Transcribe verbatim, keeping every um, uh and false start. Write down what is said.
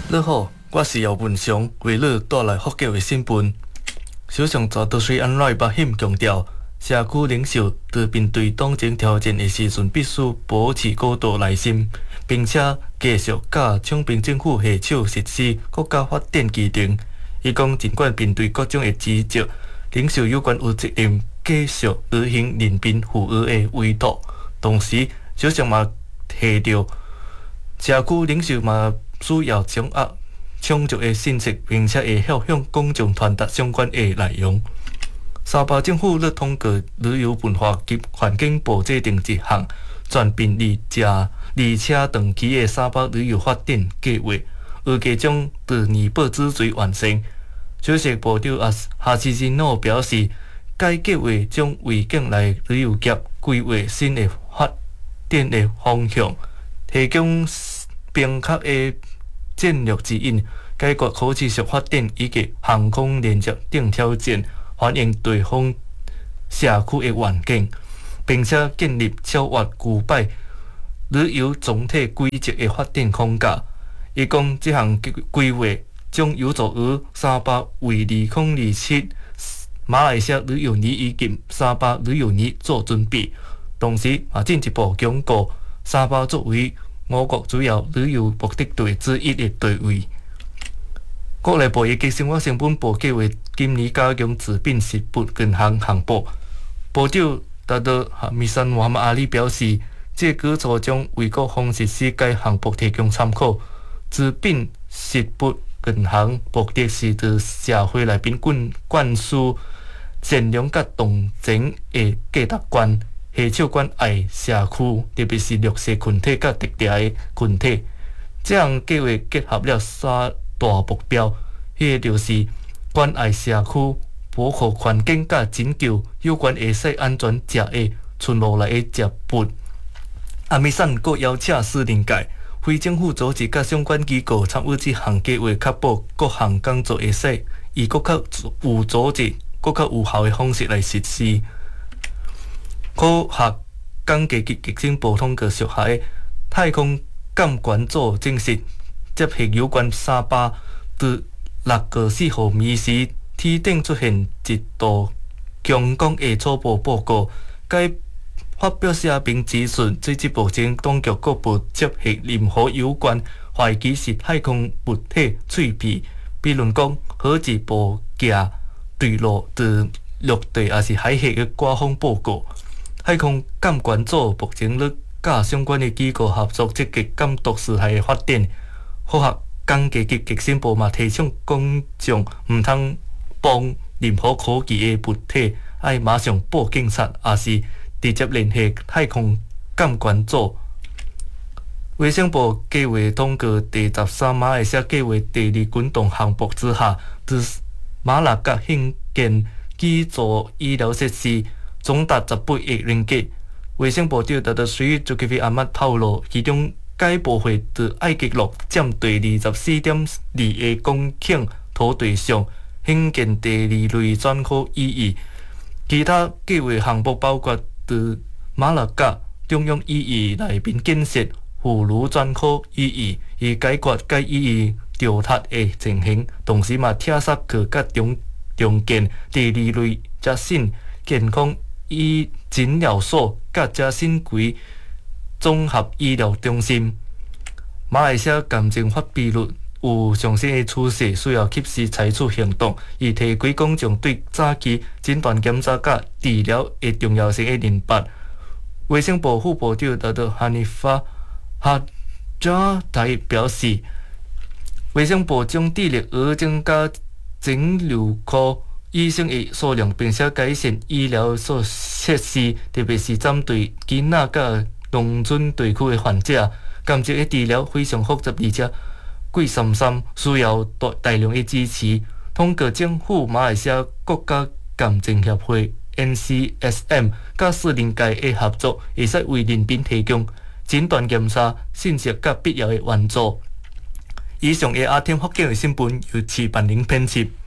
你好，我是姚文祥，为你带来福建的新闻。首相赵德水安内保险强调，社区领袖在面对当前挑战的时阵，必须保持高度耐心，并且继续甲抢并政府携手实施国家发展议程。伊讲，尽管面对各种的指责，领袖有关有责任继续履行人民赋予的委托。同时，首相嘛提到，社区领袖嘛需要掌握充足的信息，并且会晓向公众传达相关的内容。沙巴政府咧通过旅游文化及环境部制定一项全面二车二车长期的沙巴旅游发展计划，预计将在年报之前完成。首席部长阿哈西金诺表示，该计划将为境内旅游业规划新的发展的方向，提供明确的战略指引，解决可持续发展以及航空连接等挑战，反映地方社区的愿景，并且建立超越旧摆旅游总体规则的发展框架。伊讲，这项规划将有助于沙巴为二零二七马来西亚旅游年以及沙巴旅游年做准备，同时也进一步巩固沙巴作为我国主要旅游目的地之一的地位。国内部以及生活成本部计划今年加强治病食物银行项目。部长达德哈米山瓦马阿里表示，这举措将为各方实施该项目提供参考。治病食物银行目的是对社会内面灌灌输善良甲同情的价值观，携手关爱社区，特别是弱势群体甲特定的群体。这项计划结合了三大目标，迄个就是关爱社区、保护环境甲拯救有关会使安全食的村落内的食物。阿米山阁邀请私人界、非政府组织甲相关机构参与这项计划，确保各项工作会使以更较有组织、更较有效的方式来实施。科学工技及革新部通过属下的太空监管组证实，接获有关沙巴在六月四号暝时天顶出现一道强光的初步报告。该发表声明指出，截至目前当局阁无接获任何有关怀疑是太空物体碎片，比如讲好一部架坠落至陆地还是海下的刮风报告。太空监管组目前咧甲相关的机构合作，积极监督事态的发展。科学工技及革新部嘛提倡公众毋通帮任何科技的物体，爱马上报警察，也是直接联系太空监管组。卫生部计划通过第十三马来西亚计划第二滚动项目之下，在马六甲兴建基础医疗设施，总达十八亿ringgit。卫生部长达德水朱基菲阿麦透露，其中该部会在爱吉乐占地二十四点二个公顷土地上兴建第二类专科医院。其他计划项目包括在马六甲中央医院内面建设妇孺专科医院，以解决该医院调塌的情形，同时嘛拆塞去甲重重建第二类嘉信健康医诊疗所甲嘉信区综合医疗中心。马来西亚感情发病率有上升的趋势，需要及时采取行动，以提高公众对早期诊断检查甲治疗的重要性的认识。卫生部副部长达德哈尼法哈扎台表示，卫生部将致力于增加肿瘤科医生的数量，并且改善医疗所设施，特别是针对囡仔甲农村地区的患者。感情的治疗非常复杂，而且贵参参，需要大大量的支持。通过政府马来西亚国家感情协会 N C S M 甲私人界的合作，会使为人民提供诊断检查、信息甲必要的援助。以上的阿天福建的新闻由徐万玲编辑。